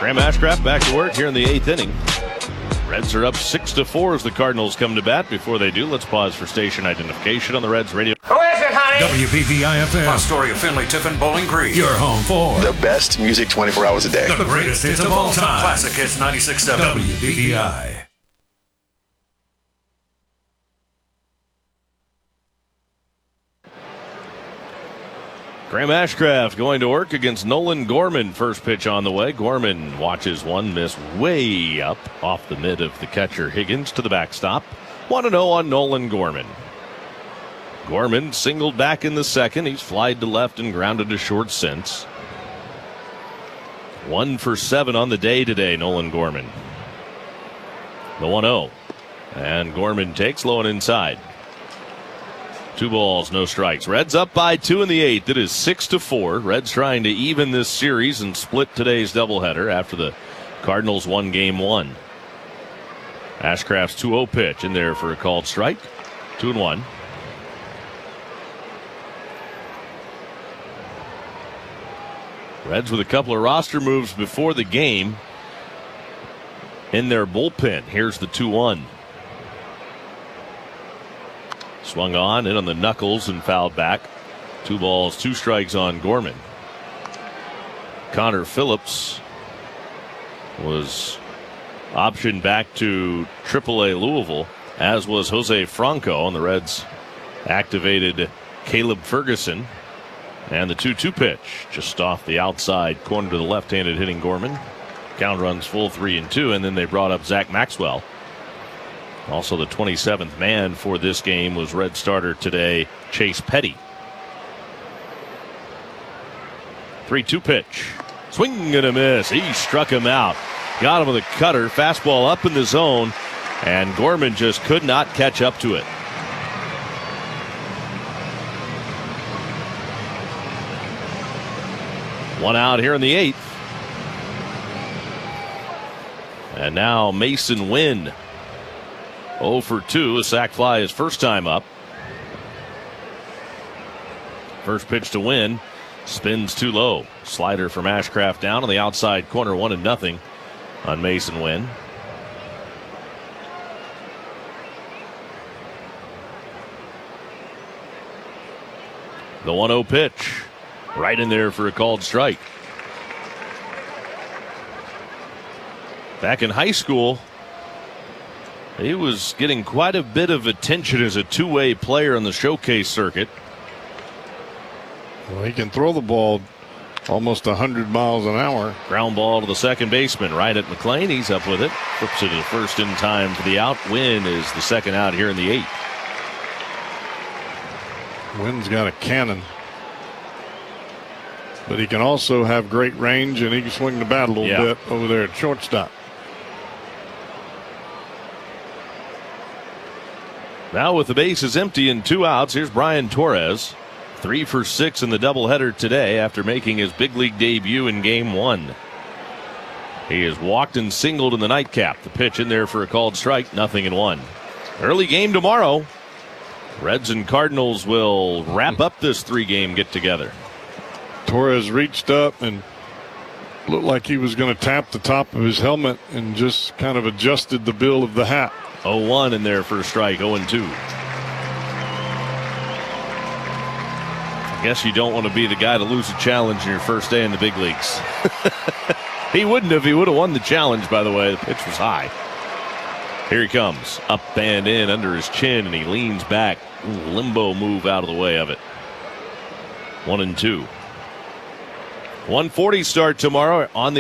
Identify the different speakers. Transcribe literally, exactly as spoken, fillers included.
Speaker 1: Graham Ashcraft back to work here in the eighth inning. Reds are up six to four as the Cardinals come to bat. Before they do, let's pause for station identification on the Reds radio.
Speaker 2: Who is it, honey?
Speaker 3: W B V I F M.
Speaker 4: Astoria, Finley, Tiffin, Bowling Green.
Speaker 3: Your home for
Speaker 5: the best music twenty-four hours a day.
Speaker 3: The greatest hits of all time.
Speaker 4: Classic Hits ninety-six point seven.
Speaker 3: W B V I.
Speaker 1: Graham Ashcraft going to work against Nolan Gorman. First pitch on the way. Gorman watches one miss way up off the mid of the catcher Higgins to the backstop. one and oh on Nolan Gorman. Gorman singled back in the second. He's flied to left and grounded to short since. One for seven on the day today, Nolan Gorman. The one oh. And Gorman takes low and inside. Two balls, no strikes. Reds up by two in the eighth. It is six to four. Reds trying to even this series and split today's doubleheader after the Cardinals won game one. Ashcraft's two oh pitch in there for a called strike. Two and one. Reds with a couple of roster moves before the game in their bullpen. Here's the two one. Swung on, in on the knuckles and fouled back. Two balls, two strikes on Gorman. Connor Phillips was optioned back to triple A Louisville, as was Jose Franco, and the Reds activated Caleb Ferguson. And the two two pitch just off the outside corner to the left-handed hitting Gorman. Count runs full three and two, and then they brought up Zach Maxwell. Also the twenty-seventh man for this game was Red starter today, Chase Petty. three two pitch. Swing and a miss. He struck him out. Got him with a cutter. Fastball up in the zone. And Gorman just could not catch up to it. One out here in the eighth. And now Mason Wynn. oh for two, a sac fly his first time up. First pitch to Wynn. Spins too low. Slider from Ashcraft down on the outside corner, one and nothing on Mason Wynn. The one oh pitch. Right in there for a called strike. Back in high school, he was getting quite a bit of attention as a two-way player on the showcase circuit.
Speaker 6: Well, he can throw the ball almost one hundred miles an hour.
Speaker 1: Ground ball to the second baseman, right at McLean. He's up with it. Flips it to the first in time for the out. Wynn is the second out here in the eighth.
Speaker 6: Wynn's got a cannon. But he can also have great range, and he can swing the bat a little
Speaker 1: yeah.
Speaker 6: bit over there at shortstop.
Speaker 1: Now with the bases empty and two outs, here's Brian Torres. Three for six in the doubleheader today after making his big league debut in game one. He has walked and singled in the nightcap. The pitch in there for a called strike, nothing in one. Early game tomorrow. Reds and Cardinals will wrap up this three-game get-together.
Speaker 6: Torres reached up and looked like he was going to tap the top of his helmet and just kind of adjusted the bill of the hat.
Speaker 1: oh one in there for a strike, oh and two. I guess you don't want to be the guy to lose a challenge in your first day in the big leagues. He wouldn't have. He would have won the challenge, by the way. The pitch was high. Here he comes. Up and in under his chin, and he leans back. Ooh, limbo move out of the way of it. One and two. one forty start tomorrow on the